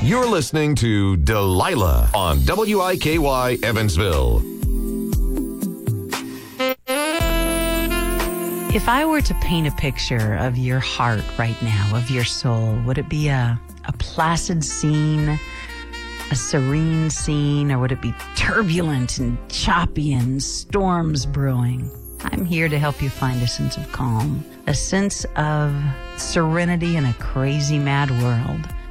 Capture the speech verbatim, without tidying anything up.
You're listening to Delilah on W I K Y Evansville. If I were to paint a picture of your heart right now, of your soul, would it be a, a placid scene, a serene scene, or would it be turbulent and choppy and storms brewing? I'm here to help you find a sense of calm, a sense of serenity in a crazy, mad world.